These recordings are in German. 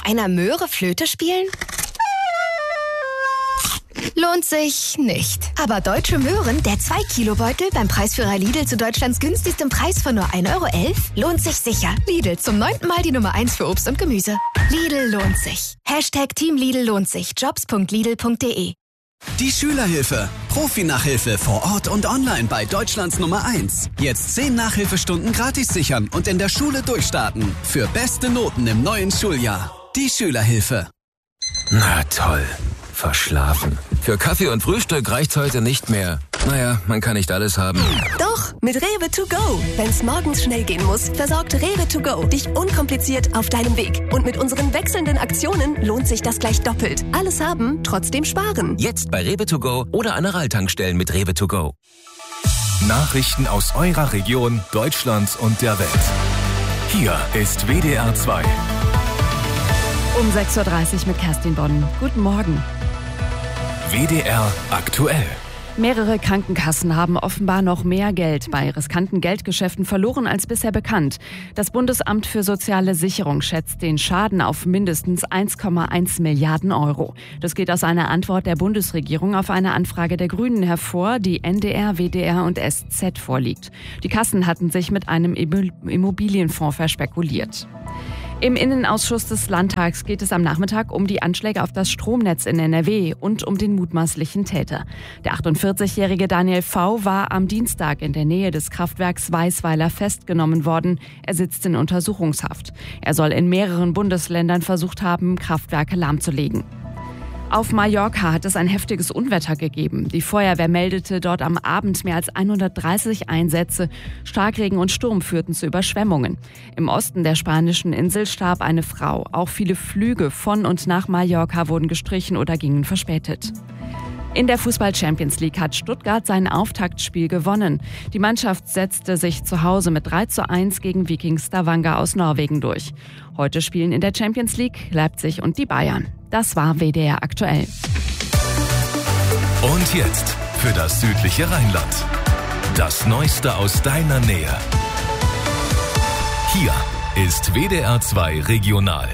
auf einer Möhre Flöte spielen? Lohnt sich nicht. Aber Deutsche Möhren, der 2-Kilo-Beutel beim Preisführer Lidl zu Deutschlands günstigstem Preis von nur 1,11 € lohnt sich sicher. Lidl, zum 9. Mal die Nummer 1 für Obst und Gemüse. Lidl lohnt sich. #Team Lidl lohnt sich. Jobs.lidl.de. Die Schülerhilfe. Profi-Nachhilfe vor Ort und online bei Deutschlands Nummer 1. Jetzt 10 Nachhilfestunden gratis sichern und in der Schule durchstarten. Für beste Noten im neuen Schuljahr. Die Schülerhilfe. Na toll. Verschlafen. Für Kaffee und Frühstück reicht's heute nicht mehr. Naja, man kann nicht alles haben. Doch, mit Rewe to go. Wenn's morgens schnell gehen muss, versorgt Rewe to go dich unkompliziert auf deinem Weg. Und mit unseren wechselnden Aktionen lohnt sich das gleich doppelt. Alles haben, trotzdem sparen. Jetzt bei Rewe to go oder an Aral-Tankstellen mit Rewe to go. Nachrichten aus eurer Region, Deutschland und der Welt. Hier ist WDR 2. Um 6:30 Uhr mit Kerstin Bonn. Guten Morgen. WDR aktuell. Mehrere Krankenkassen haben offenbar noch mehr Geld bei riskanten Geldgeschäften verloren als bisher bekannt. Das Bundesamt für soziale Sicherung schätzt den Schaden auf mindestens 1,1 Milliarden €. Das geht aus einer Antwort der Bundesregierung auf eine Anfrage der Grünen hervor, die NDR, WDR und SZ vorliegt. Die Kassen hatten sich mit einem Immobilienfonds verspekuliert. Im Innenausschuss des Landtags geht es am Nachmittag um die Anschläge auf das Stromnetz in NRW und um den mutmaßlichen Täter. Der 48-jährige Daniel V. war am Dienstag in der Nähe des Kraftwerks Weißweiler festgenommen worden. Er sitzt in Untersuchungshaft. Er soll in mehreren Bundesländern versucht haben, Kraftwerke lahmzulegen. Auf Mallorca hat es ein heftiges Unwetter gegeben. Die Feuerwehr meldete dort am Abend mehr als 130 Einsätze. Starkregen und Sturm führten zu Überschwemmungen. Im Osten der spanischen Insel starb eine Frau. Auch viele Flüge von und nach Mallorca wurden gestrichen oder gingen verspätet. In der Fußball-Champions League hat Stuttgart sein Auftaktspiel gewonnen. Die Mannschaft setzte sich zu Hause mit 3:1 gegen Viking Stavanger aus Norwegen durch. Heute spielen in der Champions League Leipzig und die Bayern. Das war WDR aktuell. Und jetzt für das südliche Rheinland. Das Neueste aus deiner Nähe. Hier ist WDR 2 Regional.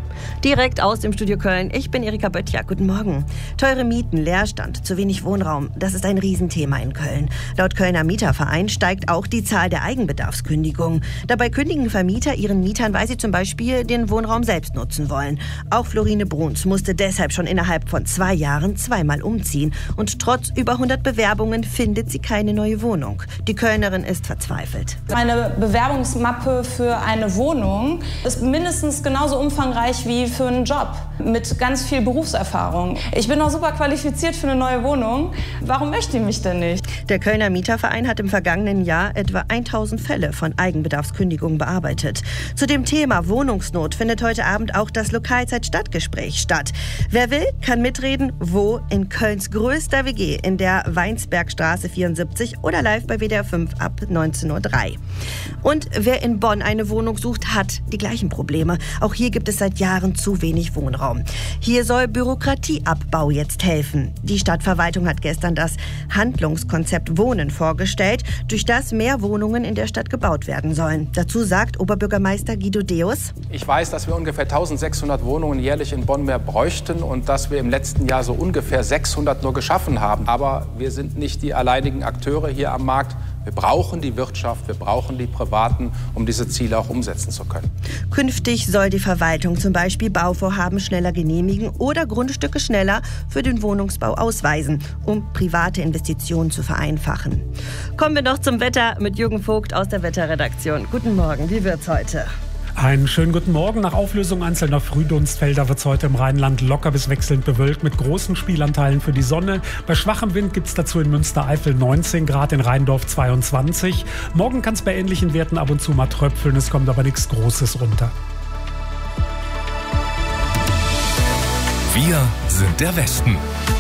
Direkt aus dem Studio Köln. Ich bin Erika Böttcher. Guten Morgen. Teure Mieten, Leerstand, zu wenig Wohnraum. Das ist ein Riesenthema in Köln. Laut Kölner Mieterverein steigt auch die Zahl der Eigenbedarfskündigungen. Dabei kündigen Vermieter ihren Mietern, weil sie zum Beispiel den Wohnraum selbst nutzen wollen. Auch Florine Bruns musste deshalb schon innerhalb von 2 Jahren zweimal umziehen. Und trotz über 100 Bewerbungen findet sie keine neue Wohnung. Die Kölnerin ist verzweifelt. Meine Bewerbungsmappe für eine Wohnung ist mindestens genauso umfangreich wie für einen Job mit ganz viel Berufserfahrung. Ich bin auch super qualifiziert für eine neue Wohnung. Warum möchte ich mich denn nicht? Der Kölner Mieterverein hat im vergangenen Jahr etwa 1000 Fälle von Eigenbedarfskündigungen bearbeitet. Zu dem Thema Wohnungsnot findet heute Abend auch das Lokalzeit-Stadtgespräch statt. Wer will, kann mitreden, wo? In Kölns größter WG in der Weinsbergstraße 74 oder live bei WDR 5 ab 19:03 Uhr. Und wer in Bonn eine Wohnung sucht, hat die gleichen Probleme. Auch hier gibt es seit Jahren zu wenig Wohnraum. Hier soll Bürokratieabbau jetzt helfen. Die Stadtverwaltung hat gestern das Handlungskonzept Wohnen vorgestellt, durch das mehr Wohnungen in der Stadt gebaut werden sollen. Dazu sagt Oberbürgermeister Guido Deus: Ich weiß, dass wir ungefähr 1600 Wohnungen jährlich in Bonn mehr bräuchten und dass wir im letzten Jahr so ungefähr 600 nur geschaffen haben. Aber wir sind nicht die alleinigen Akteure hier am Markt. Wir brauchen die Wirtschaft, wir brauchen die Privaten, um diese Ziele auch umsetzen zu können. Künftig soll die Verwaltung zum Beispiel Bauvorhaben schneller genehmigen oder Grundstücke schneller für den Wohnungsbau ausweisen, um private Investitionen zu vereinfachen. Kommen wir noch zum Wetter mit Jürgen Vogt aus der Wetterredaktion. Guten Morgen, wie wird's heute? Einen schönen guten Morgen. Nach Auflösung einzelner Frühdunstfelder wird es heute im Rheinland locker bis wechselnd bewölkt mit großen Spielanteilen für die Sonne. Bei schwachem Wind gibt es dazu in Münstereifel 19 Grad, in Rheindorf 22. Morgen kann es bei ähnlichen Werten ab und zu mal tröpfeln, es kommt aber nichts Großes runter. Wir sind der Westen.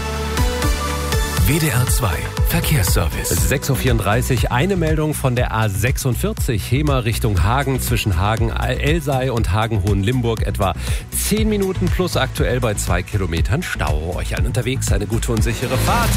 WDR 2 Verkehrsservice. 6:34 Uhr, eine Meldung von der A46 Hemer Richtung Hagen, zwischen Hagen-Elsei und Hagen-Hohenlimburg. Etwa 10 Minuten plus aktuell bei 2 Kilometern Stau. Euch allen unterwegs eine gute und sichere Fahrt.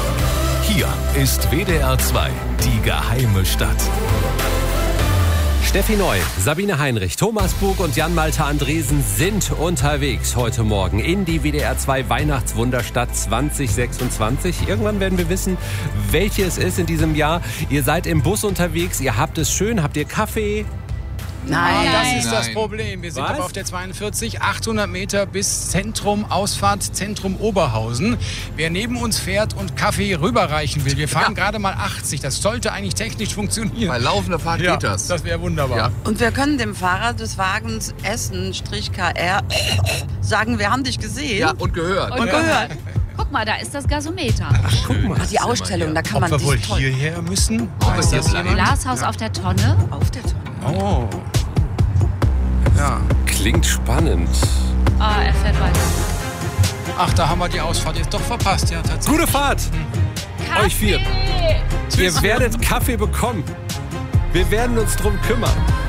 Hier ist WDR 2, die geheime Stadt. Steffi Neu, Sabine Heinrich, Thomas Bug und Jan-Malte Andresen sind unterwegs heute Morgen in die WDR 2 Weihnachtswunderstadt 2026. Irgendwann werden wir wissen, welche es ist in diesem Jahr. Ihr seid im Bus unterwegs, ihr habt es schön, habt ihr Kaffee? Nein, das ist das Problem. Wir sind aber auf der 42, 800 Meter bis Zentrum, Ausfahrt Zentrum Oberhausen. Wer neben uns fährt und Kaffee rüberreichen will, wir fahren gerade mal 80. Das sollte eigentlich technisch funktionieren. Bei laufender Fahrt geht das. Das wäre wunderbar. Ja. Und wir können dem Fahrer des Wagens Essen-KR sagen, wir haben dich gesehen. Ja, und gehört. Guck mal, da ist das Gasometer. Ach, guck mal. Die Ausstellung, da kann man Ob wir wohl toll. hierher müssen? Ist das Glashaus auf der Tonne. Auf der Tonne. Oh. Ja. Klingt spannend. Ah, er fährt weiter. Ach, da haben wir die Ausfahrt jetzt doch verpasst, ja, tatsächlich. Gute Fahrt! Kaffee. Euch 4. Ihr werdet Kaffee bekommen. Wir werden uns drum kümmern.